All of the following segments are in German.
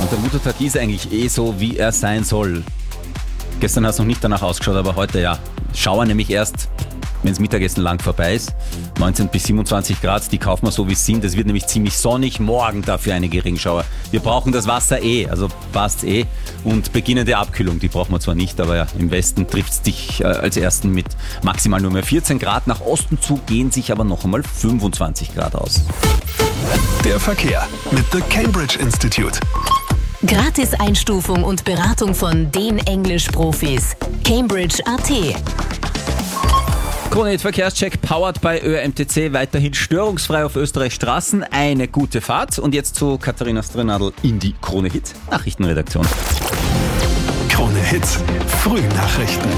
Und der Muttertag ist eigentlich so, wie er sein soll. Gestern hat es noch nicht danach ausgeschaut, aber heute ja. Schauer nämlich erst, wenn das Mittagessen lang vorbei ist. 19 bis 27 Grad, die kaufen wir so wie es sind. Es wird nämlich ziemlich sonnig, morgen dafür einige Regenschauer. Wir brauchen das Wasser also passt's Und beginnende Abkühlung, die brauchen wir zwar nicht, aber ja, im Westen trifft es dich als ersten mit maximal nur mehr 14 Grad. Nach Osten zu gehen sich aber noch einmal 25 Grad aus. Der Verkehr mit The Cambridge Institute. Gratis-Einstufung und Beratung von den Englisch-Profis. Cambridge.at. Krone-Hit Verkehrscheck powered by ÖMTC. Weiterhin störungsfrei auf Österreichs Straßen. Eine gute Fahrt. Und jetzt zu Katharina Strenadl in die Krone-Hit Nachrichtenredaktion. Krone-Hit Frühnachrichten.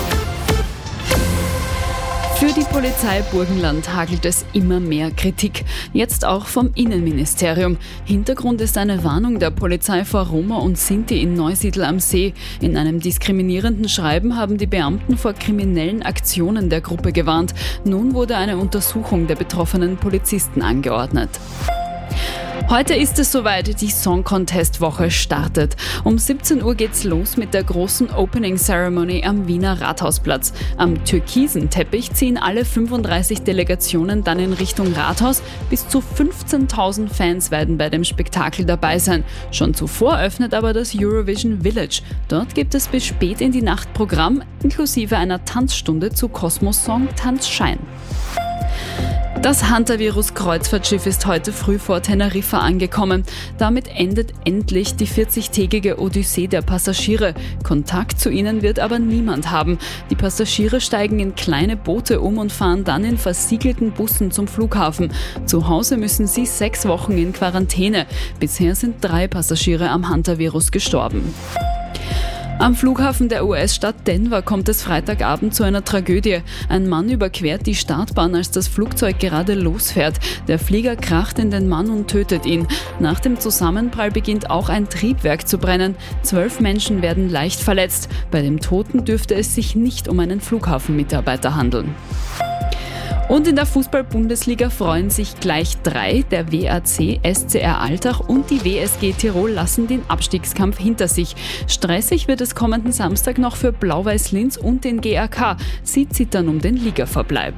Für die Polizei Burgenland hagelt es immer mehr Kritik, jetzt auch vom Innenministerium. Hintergrund ist eine Warnung der Polizei vor Roma und Sinti in Neusiedl am See. In einem diskriminierenden Schreiben haben die Beamten vor kriminellen Aktionen der Gruppe gewarnt. Nun wurde eine Untersuchung der betroffenen Polizisten angeordnet. Heute ist es soweit, die Song Contest Woche startet. Um 17 Uhr geht's los mit der großen Opening Ceremony am Wiener Rathausplatz. Am türkisen Teppich ziehen alle 35 Delegationen dann in Richtung Rathaus. Bis zu 15.000 Fans werden bei dem Spektakel dabei sein. Schon zuvor öffnet aber das Eurovision Village. Dort gibt es bis spät in die Nacht Programm, inklusive einer Tanzstunde zu Kosmos-Song Tanz Schein. Das Hantavirus-Kreuzfahrtschiff ist heute früh vor Teneriffa angekommen. Damit endet endlich die 40-tägige Odyssee der Passagiere. Kontakt zu ihnen wird aber niemand haben. Die Passagiere steigen in kleine Boote um und fahren dann in versiegelten Bussen zum Flughafen. Zu Hause müssen sie 6 Wochen in Quarantäne. Bisher sind 3 Passagiere am Hantavirus gestorben. Am Flughafen der US-Stadt Denver kommt es Freitagabend zu einer Tragödie. Ein Mann überquert die Startbahn, als das Flugzeug gerade losfährt. Der Flieger kracht in den Mann und tötet ihn. Nach dem Zusammenprall beginnt auch ein Triebwerk zu brennen. 12 Menschen werden leicht verletzt. Bei dem Toten dürfte es sich nicht um einen Flughafenmitarbeiter handeln. Und in der Fußball-Bundesliga freuen sich gleich 3. Der WAC, SCR Altach und die WSG Tirol lassen den Abstiegskampf hinter sich. Stressig wird es kommenden Samstag noch für Blau-Weiß Linz und den GAK. Sie zittern um den Ligaverbleib.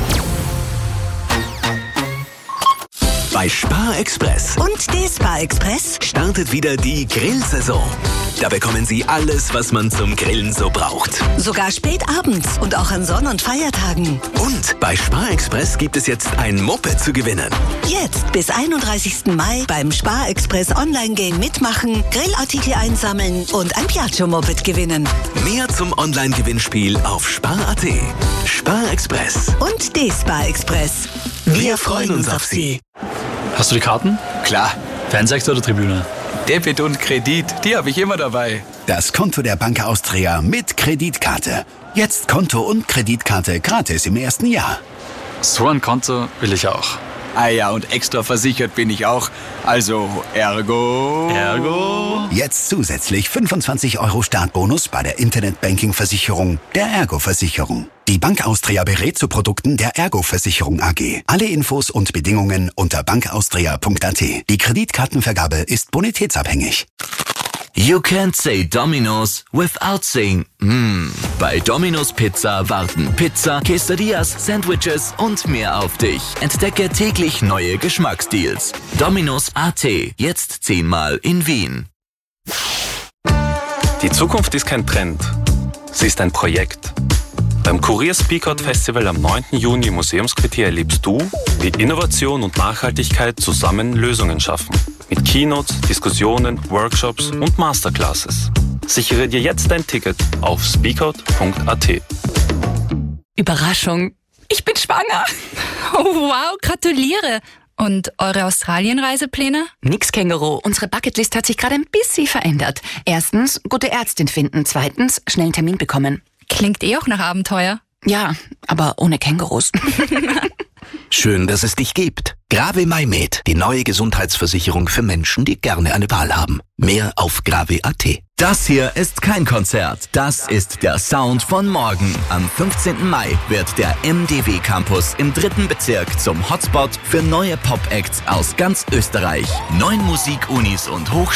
Bei Spar Express Und der Spar Express startet wieder die Grillsaison. Da bekommen Sie alles, was man zum Grillen so braucht. sogar spät abends und auch an Sonn- und Feiertagen. Und bei Spar Express gibt es jetzt ein Moped zu gewinnen. Jetzt bis 31. Mai beim Spar Express Online-Game mitmachen, Grillartikel einsammeln und ein Piaggio-Moped gewinnen. Mehr zum Online-Gewinnspiel auf Spar.at. Spar Express. Und der Spar Express. Wir freuen uns auf Sie. Hast du die Karten? Klar, Fansektor oder Tribüne? Debit und Kredit, die habe ich immer dabei. Das Konto der Bank Austria mit Kreditkarte. Jetzt Konto und Kreditkarte gratis im ersten Jahr. So ein Konto will ich auch. Ah ja, und extra versichert bin ich auch. Also, ergo... Jetzt zusätzlich 25 € Startbonus bei der Internetbanking-Versicherung der Ergo-Versicherung. Die Bank Austria berät zu Produkten der Ergo-Versicherung AG. Alle Infos und Bedingungen unter bankaustria.at. Die Kreditkartenvergabe ist bonitätsabhängig. You can't say Domino's without saying Bei Domino's Pizza warten Pizza, Quesadillas, Sandwiches und mehr auf dich. Entdecke täglich neue Geschmacksdeals. Domino's.at. Jetzt 10-mal in Wien. Die Zukunft ist kein Trend. Sie ist ein Projekt. Beim Kurier Speak Out Festival am 9. Juni im Museumsquartier erlebst du, wie Innovation und Nachhaltigkeit zusammen Lösungen schaffen. Mit Keynotes, Diskussionen, Workshops und Masterclasses. Sichere dir jetzt dein Ticket auf speakout.at. Überraschung, ich bin schwanger. Oh wow, gratuliere. Und eure Australienreisepläne? Nix, Känguru. Unsere Bucketlist hat sich gerade ein bisschen verändert. Erstens, gute Ärztin finden. Zweitens, schnell einen Termin bekommen. Klingt auch nach Abenteuer. Ja, aber ohne Kängurus. Schön, dass es dich gibt. Grave MyMed, die neue Gesundheitsversicherung für Menschen, die gerne eine Wahl haben. Mehr auf grave.at. Das hier ist kein Konzert. Das ist der Sound von morgen. Am 15. Mai wird der MDW Campus im 3. Bezirk zum Hotspot für neue Pop-Acts aus ganz Österreich. 9 Musikunis und